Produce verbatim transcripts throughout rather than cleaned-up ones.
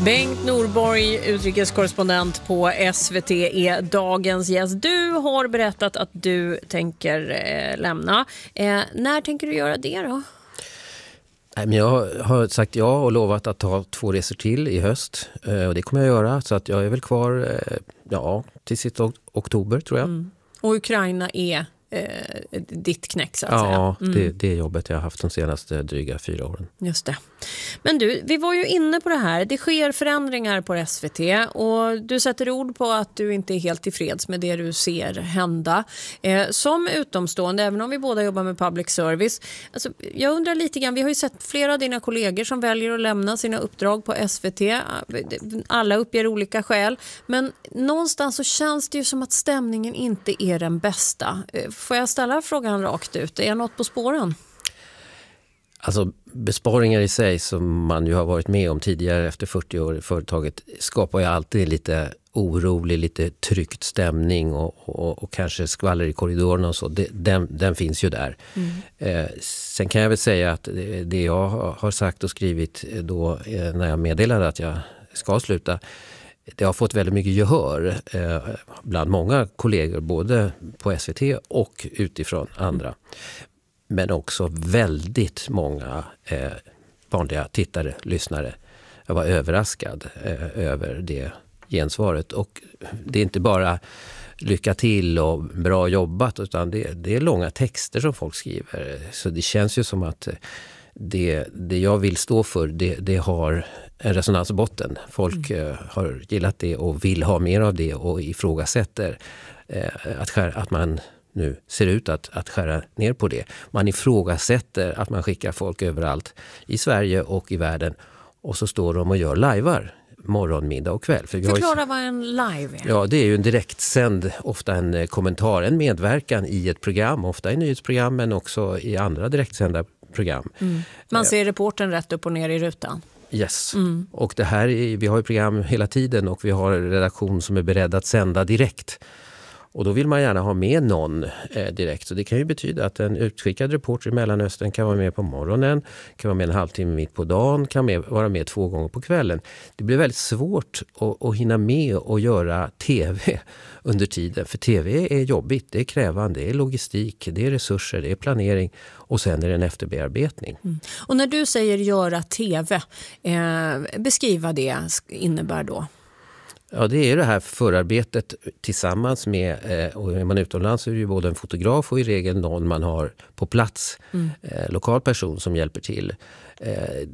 Bengt Norborg, utrikeskorrespondent på S V T, är dagens gäst. Du har berättat att du tänker eh, lämna. Eh, när tänker du göra det då? Nej, men jag har sagt ja och lovat att ta två resor till i höst. Eh, och det kommer jag göra. Så att jag är väl kvar eh, ja, till sista ok- oktober tror jag. Mm. Och Ukraina är eh, ditt knäck så att ja, säga. Ja, mm. det, det är jobbet jag har haft de senaste dryga fyra åren. Just det. Men du, vi var ju inne på det här. Det sker förändringar på S V T och du sätter ord på att du inte är helt tillfreds med det du ser hända. Eh, som utomstående, även om vi båda jobbar med public service. Alltså, jag undrar lite grann, vi har ju sett flera av dina kollegor som väljer att lämna sina uppdrag på S V T. Alla uppger olika skäl. Men någonstans så känns det ju som att stämningen inte är den bästa. Eh, får jag ställa frågan rakt ut? Är något på spåren? Alltså besparingar i sig som man ju har varit med om tidigare efter fyrtio år i företaget skapar ju alltid lite orolig, lite tryckt stämning och, och, och kanske skvaller i korridorerna och så. Det, den, den finns ju där. Mm. Eh, sen kan jag väl säga att det, det jag har sagt och skrivit då eh, när jag meddelade att jag ska sluta, det har fått väldigt mycket gehör eh, bland många kollegor både på S V T och utifrån andra. Mm. Men också väldigt många eh, vanliga tittare, lyssnare. Jag var överraskad eh, över det gensvaret. Och det är inte bara lycka till och bra jobbat utan det, det är långa texter som folk skriver. Så det känns ju som att det, det jag vill stå för det, det har en resonans i botten. Folk mm. eh, har gillat det och vill ha mer av det och ifrågasätter eh, att, skär, att man nu ser ut att, att skära ner på det. Man ifrågasätter att man skickar folk överallt i Sverige och i världen och så står de och gör livear morgon, middag och kväll. För Förklara ju, vad en live är. Ja, det är ju en direktsänd, ofta en kommentar, en medverkan i ett program, ofta i nyhetsprogram men också i andra direktsända program. Mm. Man ser reportern rätt upp och ner i rutan. Yes, mm. och det här är, vi har ju program hela tiden och vi har en redaktion som är beredd att sända direkt. Och då vill man gärna ha med någon eh, direkt. Så det kan ju betyda att en utskickad reporter i Mellanöstern kan vara med på morgonen, kan vara med en halvtimme mitt på dagen, kan med, vara med två gånger på kvällen. Det blir väldigt svårt att, att hinna med och göra tv under tiden. För tv är jobbigt, det är krävande, det är logistik, det är resurser, det är planering och sen är det en efterbearbetning. Mm. Och när du säger göra tv, eh, beskriva det innebär då? Ja, det är det här förarbetet tillsammans med, eh, och är man utomlands så är det ju både en fotograf och i regel någon man har på plats, mm. eh, lokal person som hjälper till. Eh,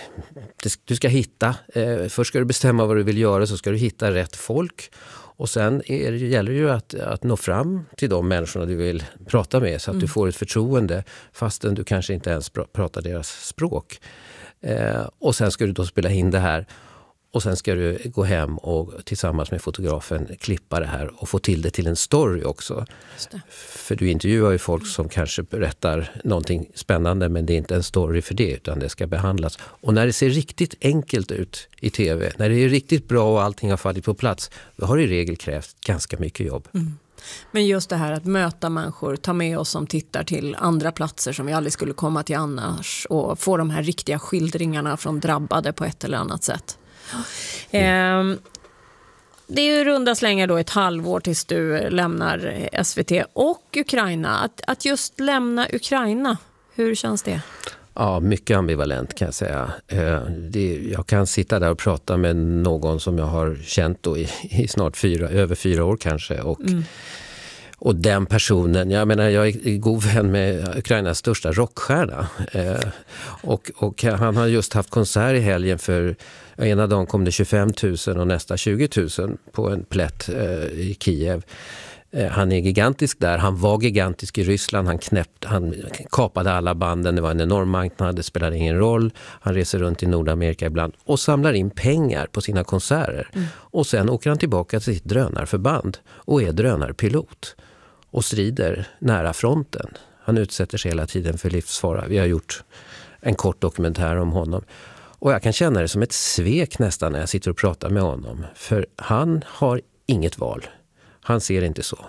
du ska hitta, eh, först ska du bestämma vad du vill göra så ska du hitta rätt folk och sen är det, gäller det ju att, att nå fram till de människorna du vill prata med så att mm. du får ett förtroende fastän du kanske inte ens pr- pratar deras språk. Eh, och sen ska du då spela in det här. Och sen ska du gå hem och tillsammans med fotografen klippa det här och få till det till en story också. För du intervjuar ju folk som kanske berättar någonting spännande men det är inte en story för det utan det ska behandlas. Och när det ser riktigt enkelt ut i tv, när det är riktigt bra och allting har fallit på plats, då har det i regel krävt ganska mycket jobb. Mm. Men just det här att möta människor, ta med oss som tittar till andra platser som vi aldrig skulle komma till annars och få de här riktiga skildringarna från drabbade på ett eller annat sätt. Mm. Eh, det är ju runda slängar då ett halvår tills du lämnar S V T och Ukraina. Att, att just lämna Ukraina, hur känns det? Ja, mycket ambivalent kan jag säga. Eh, det, jag kan sitta där och prata med någon som jag har känt då i, i snart fyra, över fyra år kanske och mm. Och den personen, jag menar jag är god vän med Ukrainas största rockstjärna eh, och, och han har just haft konsert i helgen för ena dagen kom det tjugofem tusen och nästa tjugo tusen på en plätt eh, i Kiev. Eh, han är gigantisk där, han var gigantisk i Ryssland, han knäppte, han kapade alla banden, det var en enorm marknad, det spelade ingen roll. Han reser runt i Nordamerika ibland och samlar in pengar på sina konserter. Mm. Och sen åker han tillbaka till sitt drönarförband och är drönarpilot. Och strider nära fronten. Han utsätter sig hela tiden för livsfara. Vi har gjort en kort dokumentär om honom. Och jag kan känna det som ett svek nästan när jag sitter och pratar med honom. För han har inget val. Han ser inte så.